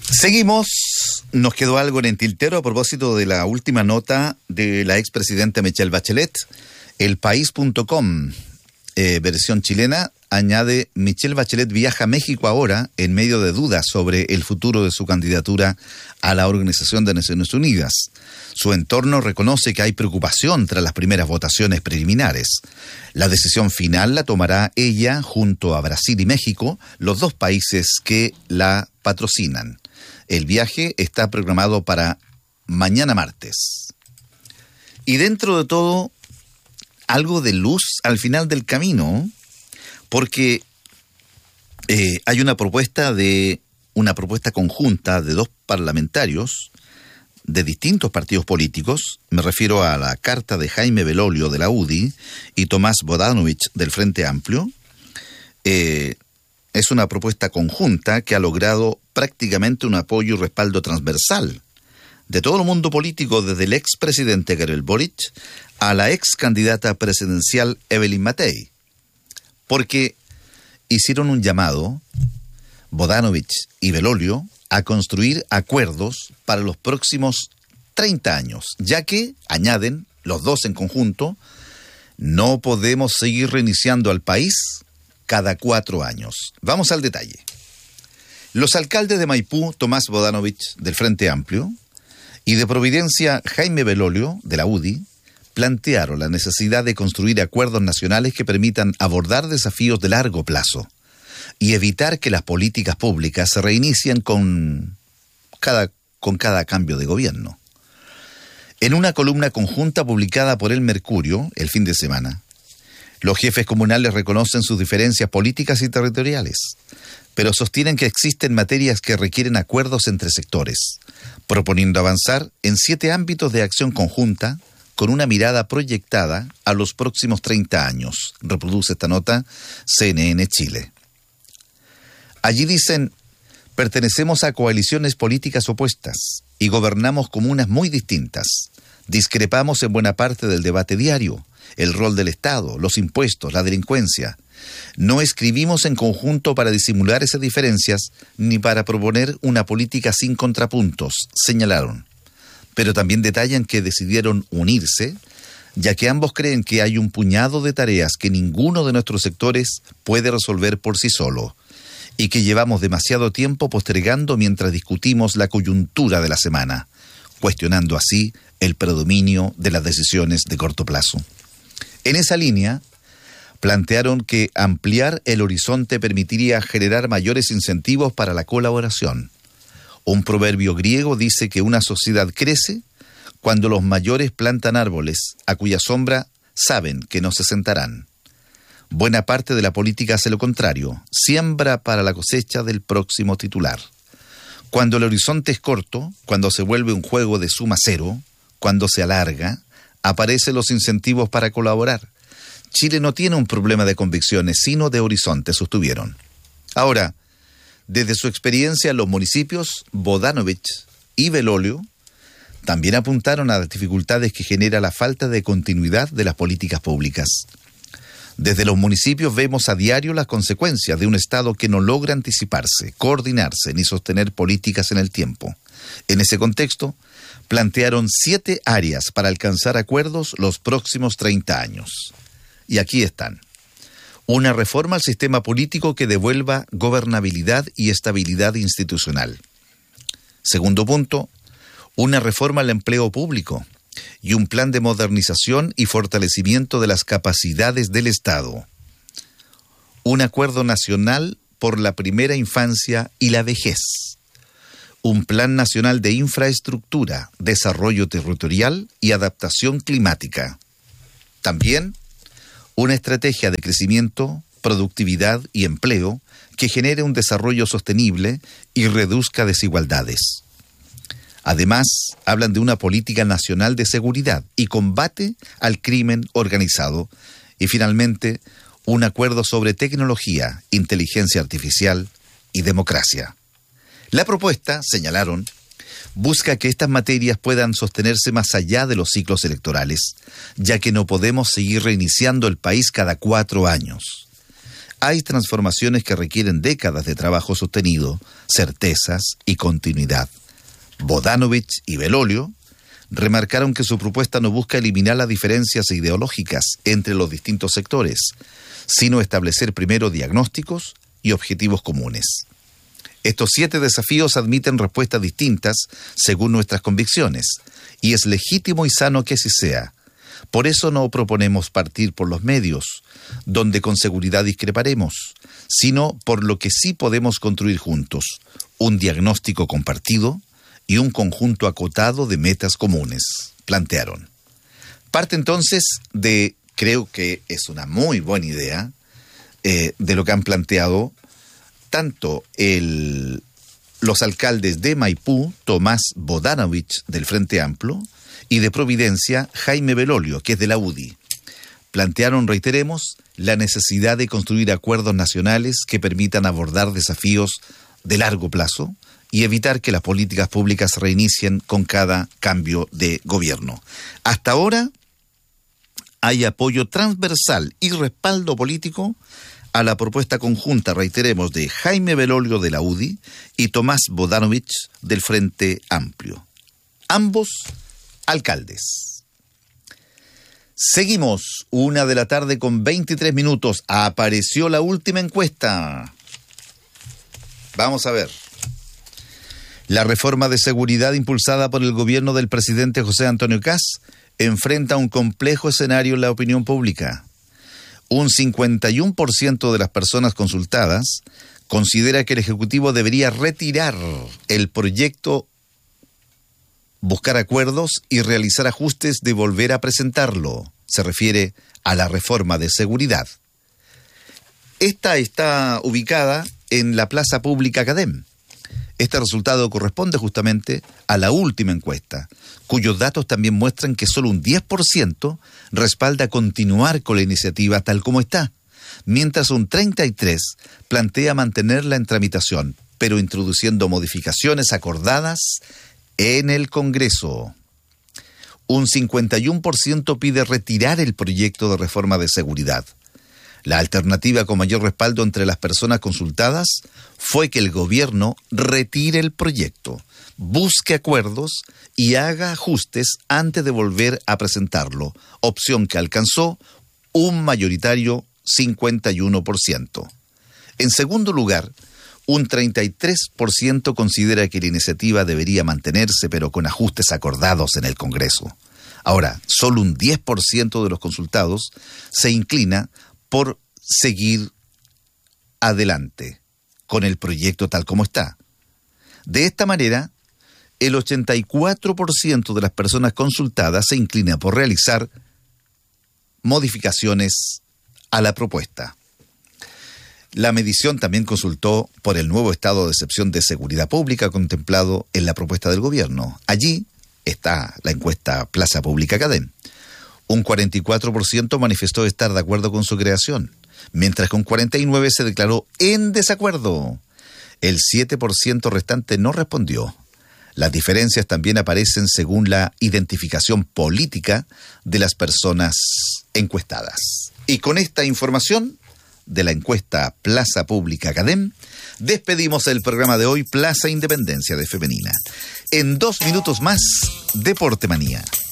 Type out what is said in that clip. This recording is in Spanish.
Seguimos, nos quedó algo en el tintero a propósito de la última nota de la expresidenta Michelle Bachelet. Elpaís.com, versión chilena, añade: Michelle Bachelet viaja a México ahora en medio de dudas sobre el futuro de su candidatura a la Organización de Naciones Unidas. Su entorno reconoce que hay preocupación tras las primeras votaciones preliminares. La decisión final la tomará ella junto a Brasil y México, los dos países que la patrocinan. El viaje está programado para mañana martes. Y dentro de todo, algo de luz al final del camino, porque hay una propuesta conjunta de dos parlamentarios de distintos partidos políticos. Me refiero a la carta de Jaime Belolio de la UDI y Tomás Bodanovich del Frente Amplio. Es una propuesta conjunta que ha logrado prácticamente un apoyo y respaldo transversal de todo el mundo político, desde el expresidente Gabriel Boric a la ex candidata presidencial Evelyn Matei, porque hicieron un llamado, Bodanovich y Belolio, a construir acuerdos para los próximos 30 años, ya que, añaden los dos en conjunto, no podemos seguir reiniciando al país cada 4 años. Vamos al detalle. Los alcaldes de Maipú, Tomás Bodanovich del Frente Amplio, y de Providencia, Jaime Belolio de la UDI, plantearon la necesidad de construir acuerdos nacionales que permitan abordar desafíos de largo plazo y evitar que las políticas públicas se reinicien con cada cambio de gobierno. En una columna conjunta publicada por El Mercurio el fin de semana, los jefes comunales reconocen sus diferencias políticas y territoriales, pero sostienen que existen materias que requieren acuerdos entre sectores, proponiendo avanzar en 7 ámbitos de acción conjunta con una mirada proyectada a los próximos 30 años. Reproduce esta nota CNN Chile. Allí dicen: pertenecemos a coaliciones políticas opuestas y gobernamos comunas muy distintas. Discrepamos en buena parte del debate diario, el rol del Estado, los impuestos, la delincuencia. No escribimos en conjunto para disimular esas diferencias ni para proponer una política sin contrapuntos, señalaron. Pero también detallan que decidieron unirse, ya que ambos creen que hay un puñado de tareas que ninguno de nuestros sectores puede resolver por sí solo, y que llevamos demasiado tiempo postergando mientras discutimos la coyuntura de la semana, cuestionando así el predominio de las decisiones de corto plazo. En esa línea, plantearon que ampliar el horizonte permitiría generar mayores incentivos para la colaboración. Un proverbio griego dice que una sociedad crece cuando los mayores plantan árboles a cuya sombra saben que no se sentarán. Buena parte de la política hace lo contrario, siembra para la cosecha del próximo titular. Cuando el horizonte es corto, cuando se vuelve un juego de suma cero, cuando se alarga, aparecen los incentivos para colaborar. Chile no tiene un problema de convicciones, sino de horizonte, sostuvieron. Ahora, desde su experiencia en los municipios, Bodanovich y Belolio también apuntaron a las dificultades que genera la falta de continuidad de las políticas públicas. Desde los municipios vemos a diario las consecuencias de un Estado que no logra anticiparse, coordinarse ni sostener políticas en el tiempo. En ese contexto, plantearon 7 áreas para alcanzar acuerdos los próximos 30 años. Y aquí están. Una reforma al sistema político que devuelva gobernabilidad y estabilidad institucional. Segundo punto, una reforma al empleo público y un plan de modernización y fortalecimiento de las capacidades del Estado. Un acuerdo nacional por la primera infancia y la vejez. Un plan nacional de infraestructura, desarrollo territorial y adaptación climática. También una estrategia de crecimiento, productividad y empleo que genere un desarrollo sostenible y reduzca desigualdades. Además, hablan de una política nacional de seguridad y combate al crimen organizado. Y finalmente, un acuerdo sobre tecnología, inteligencia artificial y democracia. La propuesta, señalaron, busca que estas materias puedan sostenerse más allá de los ciclos electorales, ya que no podemos seguir reiniciando el país cada 4 años. hay transformaciones que requieren décadas de trabajo sostenido, certezas y continuidad. Bodanovich y Belolio remarcaron que su propuesta no busca eliminar las diferencias ideológicas entre los distintos sectores, sino establecer primero diagnósticos y objetivos comunes. Estos 7 desafíos admiten respuestas distintas según nuestras convicciones, y es legítimo y sano que así sea. Por eso no proponemos partir por los medios, donde con seguridad discreparemos, sino por lo que sí podemos construir juntos, un diagnóstico compartido y un conjunto acotado de metas comunes, plantearon. Parte entonces de, creo que es una muy buena idea, de lo que han planteado tanto los alcaldes de Maipú, Tomás Bodanovich, del Frente Amplio, y de Providencia, Jaime Belolio, que es de la UDI. Plantearon, reiteremos, la necesidad de construir acuerdos nacionales que permitan abordar desafíos de largo plazo y evitar que las políticas públicas se reinicien con cada cambio de gobierno. Hasta ahora hay apoyo transversal y respaldo político a la propuesta conjunta, reiteremos, de Jaime Belolio de la UDI y Tomás Bodanovich del Frente Amplio. Ambos alcaldes. Seguimos, 1:23 p.m. Apareció la última encuesta. Vamos a ver. La reforma de seguridad impulsada por el gobierno del presidente José Antonio Kast enfrenta un complejo escenario en la opinión pública. Un 51% de las personas consultadas considera que el Ejecutivo debería retirar el proyecto, buscar acuerdos y realizar ajustes de volver a presentarlo. Se refiere a la reforma de seguridad. Esta está ubicada en la plaza pública CADEM. Este resultado corresponde justamente a la última encuesta, cuyos datos también muestran que solo un 10% respalda continuar con la iniciativa tal como está, mientras un 33% plantea mantenerla en tramitación, pero introduciendo modificaciones acordadas en el Congreso. Un 51% pide retirar el proyecto de reforma de seguridad. La alternativa con mayor respaldo entre las personas consultadas fue que el gobierno retire el proyecto, busque acuerdos y haga ajustes antes de volver a presentarlo, opción que alcanzó un mayoritario 51%. En segundo lugar, un 33% considera que la iniciativa debería mantenerse, pero con ajustes acordados en el Congreso. Ahora, solo un 10% de los consultados se inclina por seguir adelante con el proyecto tal como está. De esta manera, el 84% de las personas consultadas se inclina por realizar modificaciones a la propuesta. La medición también consultó por el nuevo estado de excepción de seguridad pública contemplado en la propuesta del gobierno. Allí está la encuesta Plaza Pública CADEM. Un 44% manifestó estar de acuerdo con su creación, mientras que un 49% se declaró en desacuerdo. El 7% restante no respondió. Las diferencias también aparecen según la identificación política de las personas encuestadas. Y con esta información de la encuesta Plaza Pública CADEM, despedimos el programa de hoy, Plaza Independencia de Femenina. En 2 minutos más, Deporte Manía.